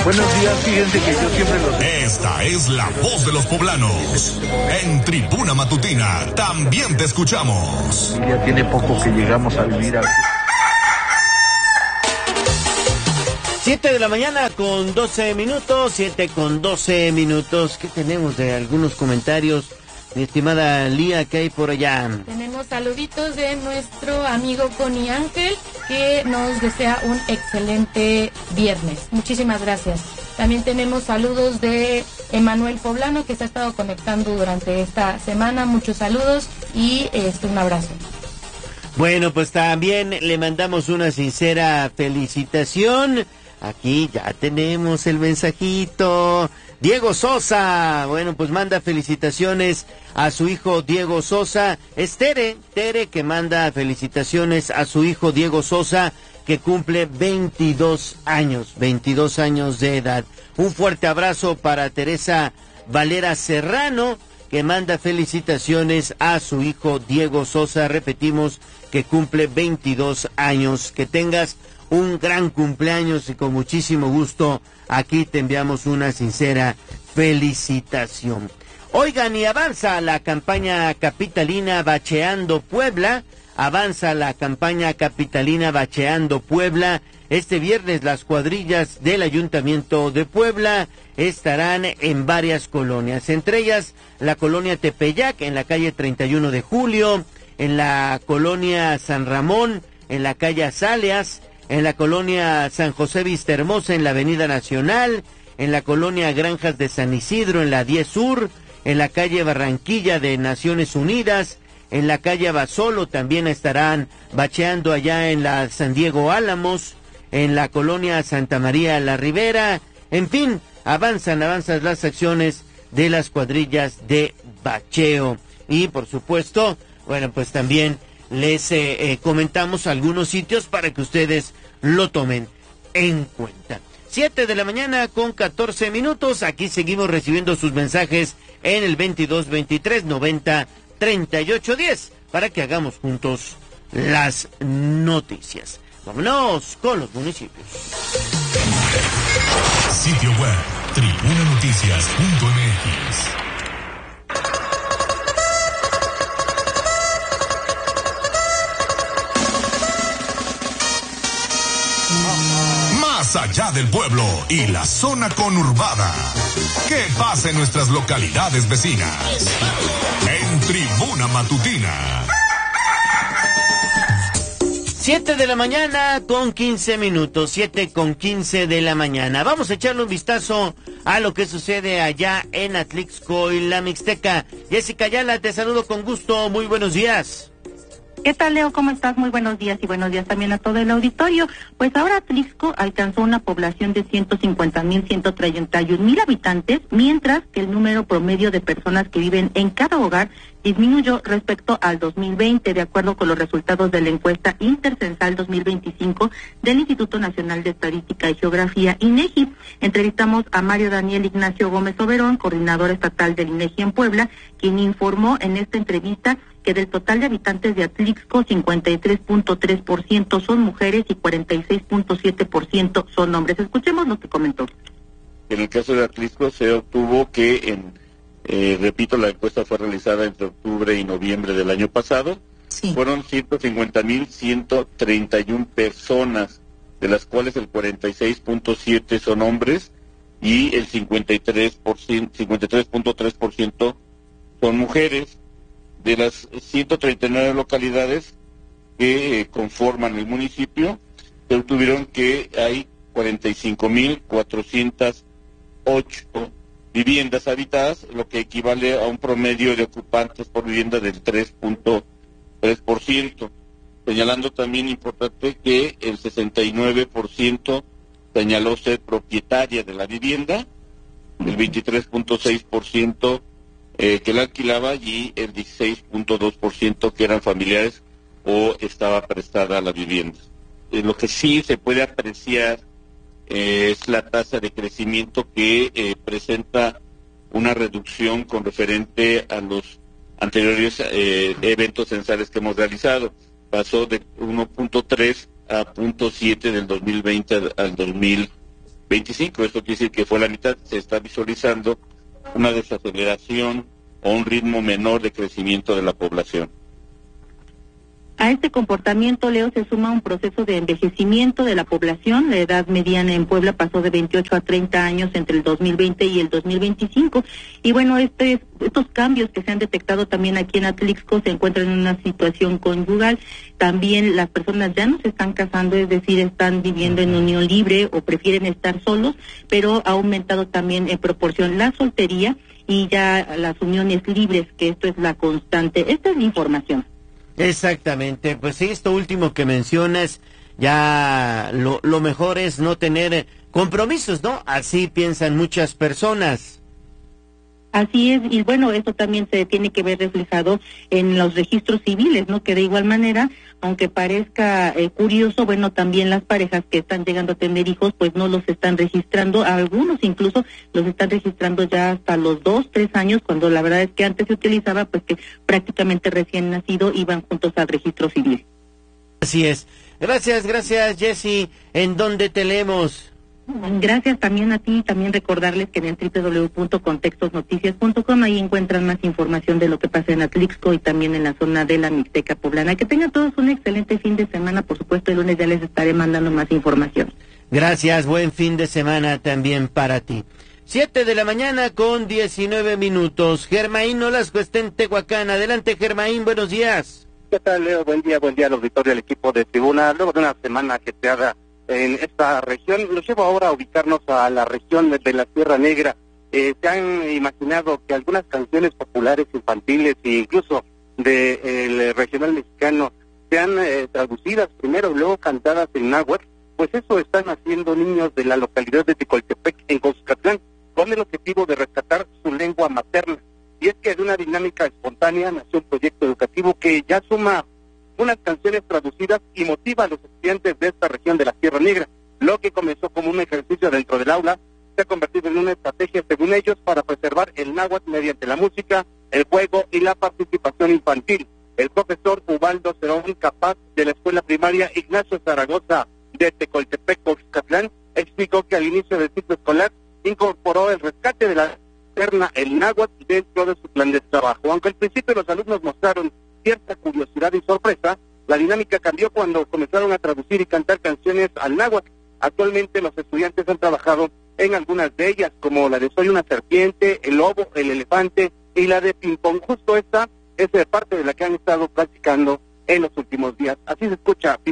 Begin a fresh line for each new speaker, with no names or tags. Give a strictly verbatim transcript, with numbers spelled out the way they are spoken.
Buenos días, fíjense que yo siempre los...
Esta es la voz de los poblanos. En Tribuna Matutina también te escuchamos.
Ya tiene poco que llegamos a vivir aquí.
Siete de la mañana con doce minutos, siete con doce minutos. ¿Qué tenemos de algunos comentarios, mi estimada Lía, que hay por allá?
Tenemos saluditos de nuestro amigo Connie Ángel, que nos desea un excelente viernes. Muchísimas gracias. También tenemos saludos de Emanuel Poblano, que se ha estado conectando durante esta semana. Muchos saludos y este, un abrazo.
Bueno, pues también le mandamos una sincera felicitación. Aquí ya tenemos el mensajito. Diego Sosa, bueno, pues manda felicitaciones a su hijo Diego Sosa. Es Tere, Tere que manda felicitaciones a su hijo Diego Sosa, que cumple veintidós años, veintidós años de edad. Un fuerte abrazo para Teresa Valera Serrano, que manda felicitaciones a su hijo Diego Sosa. Repetimos que cumple veintidós años. Que tengas un gran cumpleaños y con muchísimo gusto aquí te enviamos una sincera felicitación. Oigan, y avanza la campaña capitalina Bacheando Puebla, avanza la campaña capitalina Bacheando Puebla. Este viernes las cuadrillas del Ayuntamiento de Puebla estarán en varias colonias, entre ellas la colonia Tepeyac, en la calle treinta y uno de julio, en la colonia San Ramón, en la calle Azaleas, en la colonia San José Vistahermosa, en la Avenida Nacional, en la colonia Granjas de San Isidro, en la diez Sur, en la calle Barranquilla de Naciones Unidas, en la calle Basolo también estarán bacheando allá en la San Diego Álamos, en la colonia Santa María La Ribera. En fin, avanzan, avanzan las acciones de las cuadrillas de bacheo. Y por supuesto, bueno, pues también les eh, eh, comentamos algunos sitios para que ustedes lo tomen en cuenta. Siete de la mañana con catorce minutos. Aquí seguimos recibiendo sus mensajes en el veintidós veintitrés noventa treinta y ocho diez para que hagamos juntos las noticias. Vámonos con los municipios.
Sitio web tribuna noticias punto m x. Más allá del pueblo y la zona conurbada. ¿Qué pasa en nuestras localidades vecinas? En Tribuna Matutina.
Siete de la mañana con quince minutos, siete con quince de la mañana. Vamos a echarle un vistazo a lo que sucede allá en Atlixco y la Mixteca. Jessica Ayala, te saludo con gusto, muy buenos días.
¿Qué tal, Leo? ¿Cómo estás? Muy buenos días y buenos días también a todo el auditorio. Pues ahora Atlixco alcanzó una población de ciento cincuenta mil ciento treinta y un mil habitantes, mientras que el número promedio de personas que viven en cada hogar disminuyó respecto al dos mil veinte, de acuerdo con los resultados de la encuesta intercensal dos mil veinticinco del Instituto Nacional de Estadística y Geografía, INEGI. Entrevistamos a Mario Daniel Ignacio Gómez Oberón, coordinador estatal del INEGI en Puebla, quien informó en esta entrevista que del total de habitantes de Atlixco, cincuenta y tres punto tres por ciento son mujeres y cuarenta y seis punto siete por ciento son hombres. Escuchemos lo que comentó.
En el caso de Atlixco se obtuvo que, en, eh, repito, la encuesta fue realizada entre octubre y noviembre del año pasado. Sí. Fueron ciento cincuenta mil ciento treinta y una personas, de las cuales el cuarenta y seis punto siete son hombres y el cincuenta y tres punto tres por ciento son mujeres. De las ciento treinta y nueve localidades que eh, conforman el municipio, se obtuvieron que hay cuarenta y cinco mil cuatrocientas ocho viviendas habitadas, lo que equivale a un promedio de ocupantes por vivienda del tres punto tres por ciento. Señalando también importante que el sesenta y nueve por ciento señaló ser propietaria de la vivienda, el veintitrés punto seis por ciento Eh, que la alquilaba y el dieciséis punto dos por ciento que eran familiares o estaba prestada a la vivienda. Eh, lo que sí se puede apreciar eh, es la tasa de crecimiento que eh, presenta una reducción con referente a los anteriores eh, eventos censales que hemos realizado. Pasó de uno punto tres a punto siete del dos mil veinte al dos mil veinticinco. Esto quiere decir que fue la mitad. Se está visualizando una desaceleración o un ritmo menor de crecimiento de la población.
A este comportamiento, Leo, se suma un proceso de envejecimiento de la población. La edad mediana en Puebla pasó de veintiocho a treinta años entre el dos mil veinte y el dos mil veinticinco. Y bueno, este, estos cambios que se han detectado también aquí en Atlixco se encuentran en una situación conyugal. También las personas ya no se están casando, es decir, están viviendo en unión libre o prefieren estar solos, pero ha aumentado también en proporción la soltería y ya las uniones libres, que esto es la constante. Esta es la información.
Exactamente, pues sí, esto último que mencionas, ya lo, lo mejor es no tener compromisos, ¿no? Así piensan muchas personas.
Así es, y bueno, esto también se tiene que ver reflejado en los registros civiles, ¿no? Que de igual manera, aunque parezca eh, curioso, bueno, también las parejas que están llegando a tener hijos, pues no los están registrando, algunos incluso los están registrando ya hasta los dos, tres años, cuando la verdad es que antes se utilizaba, pues que prácticamente recién nacido iban juntos al registro civil.
Así es. Gracias, gracias, Jessy. ¿En dónde te leemos?
Gracias también a ti, también recordarles que en el doble u doble u doble u punto contextos noticias punto com ahí encuentran más información de lo que pasa en Atlixco y también en la zona de la Mixteca Poblana. Que tengan todos un excelente fin de semana, por supuesto el lunes ya les estaré mandando más información.
Gracias, buen fin de semana también para ti. Siete de la mañana con diecinueve minutos. Germaín Nolasco está en Tehuacán. Adelante, Germaín, buenos días.
¿Qué tal, Leo? Buen día, buen día al auditorio del equipo de Tribuna. Luego de una semana que te haga en esta región, los llevo ahora a ubicarnos a la región de la Sierra Negra. Eh, se han imaginado que algunas canciones populares infantiles e incluso del de, regional mexicano sean eh, traducidas primero y luego cantadas en náhuatl. Pues eso están haciendo niños de la localidad de Tecoltepec, en Cuscatlán, con el objetivo de rescatar su lengua materna. Y es que de una dinámica espontánea nació un proyecto educativo que ya suma unas canciones traducidas y motiva a los estudiantes de esta región de la Sierra Negra. Lo que comenzó como un ejercicio dentro del aula se ha convertido en una estrategia, según ellos, para preservar el náhuatl mediante la música, el juego y la participación infantil. El profesor Ubaldo Cerón Capaz, de la escuela primaria Ignacio Zaragoza de Tecoltepec, Cuscatlán, explicó que al inicio del ciclo escolar incorporó el rescate de la materna, el náhuatl, dentro de su plan de trabajo. Aunque al principio los alumnos mostraron cierta curiosidad y sorpresa, la dinámica cambió cuando comenzaron a traducir y cantar canciones al náhuatl. Actualmente los estudiantes han trabajado en algunas de ellas, como la de Soy una serpiente, el lobo, el elefante y la de ping pong. Justo esta es parte de la que han estado practicando en los últimos días. Así se escucha.